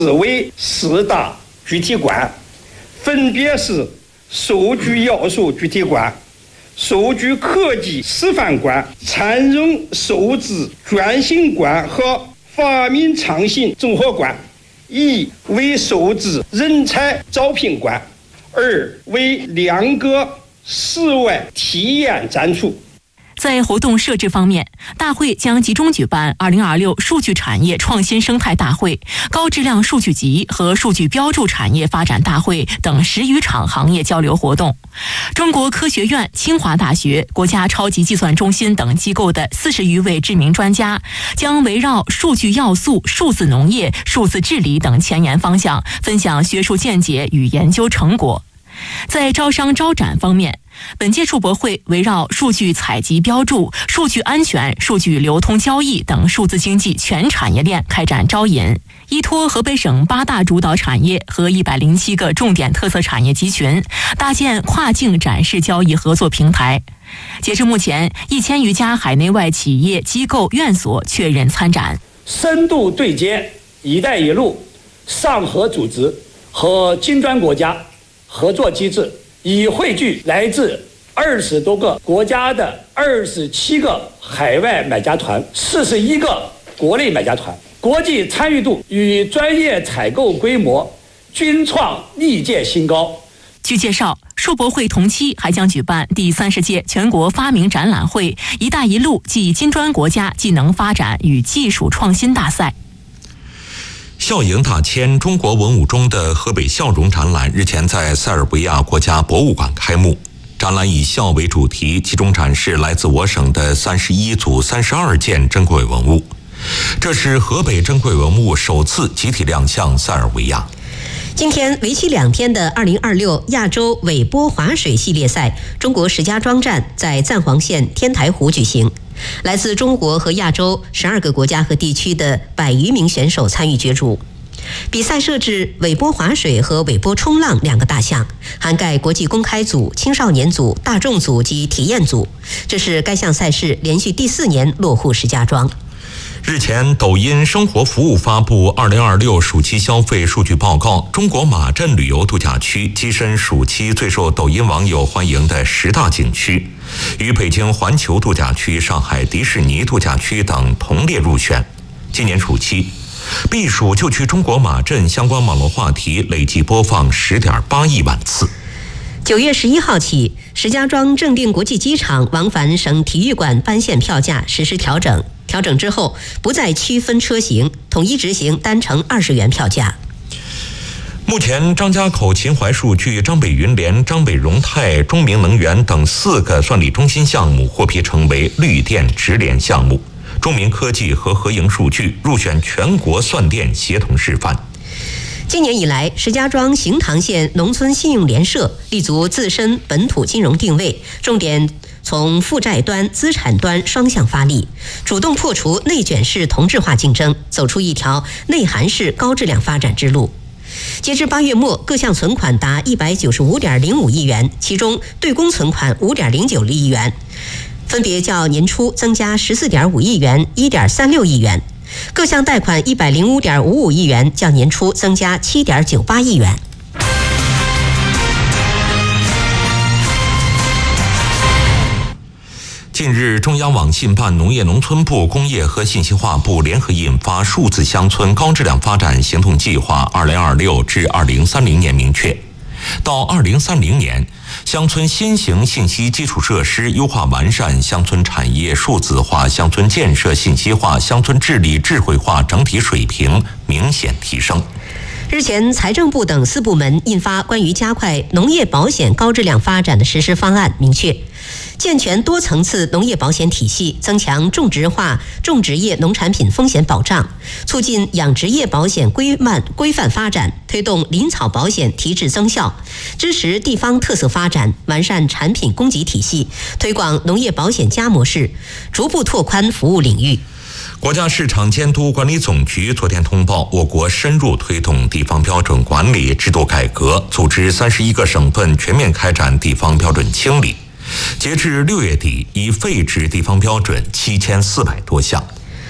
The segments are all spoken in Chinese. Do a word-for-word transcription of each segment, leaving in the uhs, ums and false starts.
为四大具体关，分别是数据要素具体关、数据科技示范关、参融数字转型关和发明创新综合关。一为数字人才招聘关，二为两个室外体验展出。 在活动设置方面，大会将集中举办二零二六数据产业创新生态大会、高质量数据集和数据标注产业发展大会等十余场行业交流活动。中国科学院、清华大学、国家超级计算中心等机构的四十余位知名专家将围绕数据要素、数字农业、数字治理等前沿方向，分享学术见解与研究成果。在招商招展方面，本届数博会围绕数据采集标注、数据安全、数据流通交易等数字经济全产业链开展招引，依托河北省八大主导产业和一百零七个重点特色产业集群，搭建跨境展示交易合作平台。截至目前，一千余家海内外企业、机构、院所确认参展。 深度对接“一带一路”上合组织和金砖国家合作机制，已汇聚来自二十多个国家的二十七个海外买家团、四十一个国内买家团，国际参与度与专业采购规模均创历届新高。 据介绍，数博会同期还将举办第三十届全国发明展览会“一带一路”暨金砖国家技能发展与技术创新大赛。 笑迎大千中国文物中的河北笑容展览日前在塞尔维亚国家博物馆开幕。展览以笑为主题，集中展示来自我省的三十一组三十二件珍贵文物。这是河北珍贵文物首次集体亮相塞尔维亚。 今天为期两天的二零二六亚洲尾波滑水系列赛中国石家庄站在赞皇县天台湖举行，来自中国和亚洲十二个国家和地区的百余名选手参与角逐。比赛设置尾波滑水和尾波冲浪两个大项，涵盖国际公开组、青少年组、大众组及体验组。这是该项赛事连续第四年落户石家庄。 日前，抖音生活服务发布二零二六暑期消费数据报告，中国马镇旅游度假区跻身暑期最受抖音网友欢迎的十大景区，与北京环球度假区、上海迪士尼度假区等同列入选。今年暑期，避暑就去中国马镇相关网络话题累计播放十点八亿万次。 九月十一号起，石家庄正定国际机场往返省体育馆班线票价实施调整。调整之后，不再区分车型，统一执行单程二十元票价。 目前，张家口秦淮数据、张北云联、张北荣泰、中明能源等四个算力中心项目获批成为绿电直联项目。中明科技和合营数据入选全国算电协同示范。 今年以来，石家庄行塘县农村信用联社立足自身本土金融定位，重点从负债端、资产端双向发力，主动破除内卷式同质化竞争，走出一条内涵式高质量发展之路。截至八月末，各项存款达一百九十五点零五亿元，其中对公存款五点零九亿元，分别较年初增加十四点五亿元、一点三六亿元。各项贷款一百零五点五五亿元，较年初增加七点九八亿元。 近日，中央网信办、农业农村部、工业和信息化部联合印发《数字乡村高质量发展行动计划（二零二六至二零三零年）》，明确，到二零三零年，乡村新型信息基础设施优化完善，乡村产业数字化、乡村建设信息化、乡村治理智慧化整体水平明显提升。 日前，财政部等四部门印发关于加快农业保险高质量发展的实施方案，明确健全多层次农业保险体系，增强种植化种植业农产品风险保障，促进养殖业保险规范规范发展，推动林草保险提质增效，支持地方特色发展，完善产品供给体系，推广农业保险加模式，逐步拓宽服务领域。 国家市场监督管理总局昨天通报，我国深入推动地方标准管理制度改革，组织三十一个省份全面开展地方标准清理。截至六月底，已废止地方标准七千四百多项。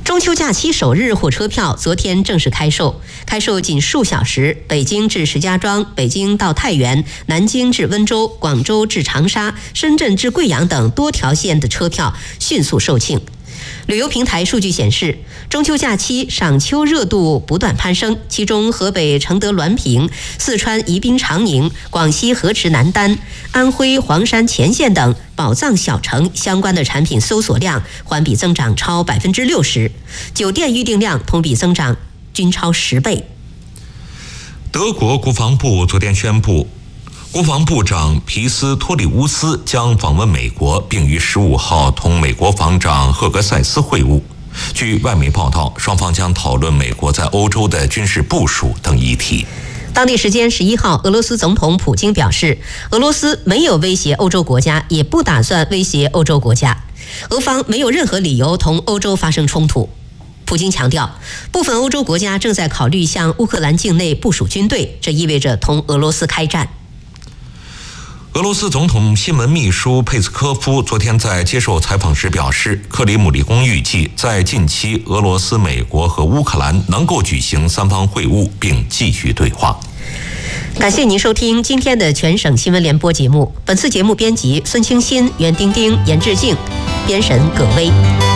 中秋假期首日火车票昨天正式开售，开售仅数小时，北京至石家庄、北京到太原、南京至温州、广州至长沙、深圳至贵阳等多条线的车票迅速售罄。旅游平台数据显示，中秋假期赏秋热度不断攀升，其中河北承德滦平、四川宜宾长宁、广西河池南丹、安徽黄山前线等宝藏小城相关的产品搜索量环比增长超百分之六十，酒店预订量同比增长均超十倍。 德国国防部昨天宣布，国防部长皮斯托利乌斯将访问美国，并于十五号同美国防长赫格塞斯会晤。据外媒报道，双方将讨论美国在欧洲的军事部署等议题。 当地时间十一号，俄罗斯总统普京表示，俄罗斯没有威胁欧洲国家，也不打算威胁欧洲国家，俄方没有任何理由同欧洲发生冲突。普京强调，部分欧洲国家正在考虑向乌克兰境内部署军队，这意味着同俄罗斯开战。 俄罗斯总统新闻秘书佩斯科夫昨天在接受采访时表示，克里姆林宫预计在近期俄罗斯、美国和乌克兰能够举行三方会晤并继续对话。 感谢您收听今天的全省新闻联播节目，本次节目编辑孙清新、袁丁丁、严志静，编审葛薇。